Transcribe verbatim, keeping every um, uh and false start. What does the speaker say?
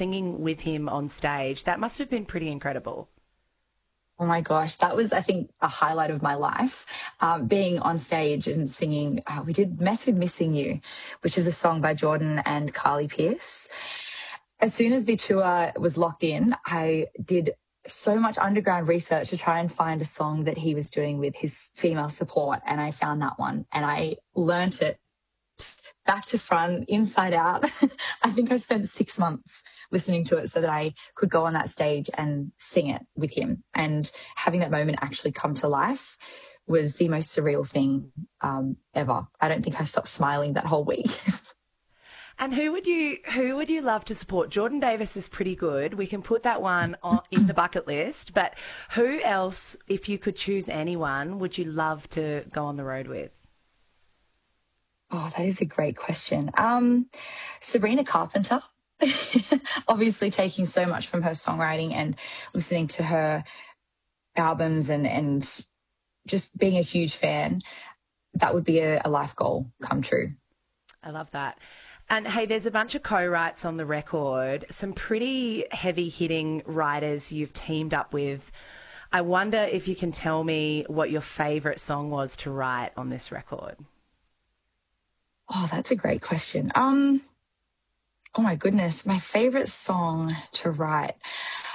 singing with him on stage. That must have been pretty incredible. Oh my gosh, that was, I think, a highlight of my life. Um, being on stage and singing, uh, we did Mess with Missing You, which is a song by Jordan and Carly Pearce. As soon as the tour was locked in, I did so much underground research to try and find a song that he was doing with his female support, and I found that one, and I learnt it back to front, inside out. I think I spent six months listening to it so that I could go on that stage and sing it with him. And having that moment actually come to life was the most surreal thing um, ever. I don't think I stopped smiling that whole week. And who would you who would you love to support? Jordan Davis is pretty good. We can put that one on, in the bucket list. But who else, if you could choose anyone, would you love to go on the road with? Oh, that is a great question. Um, Sabrina Carpenter, obviously taking so much from her songwriting and listening to her albums and, and just being a huge fan, that would be a, a life goal come true. I love that. And hey, there's a bunch of co-writes on the record, some pretty heavy-hitting writers you've teamed up with. I wonder if you can tell me what your favourite song was to write on this record. Oh, that's a great question. Um, oh my goodness, my favorite song to write.